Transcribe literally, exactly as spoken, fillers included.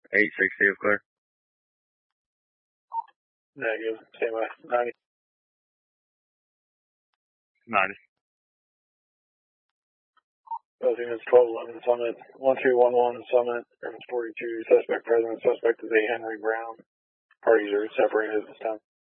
eight sixty is clear. Negative. Stay by. ninety. ninety. Both units twelve eleven Summit. one three one one Summit. Reference forty-two. Suspect present. Suspect is a Henry Brown. Parties are separated at this time.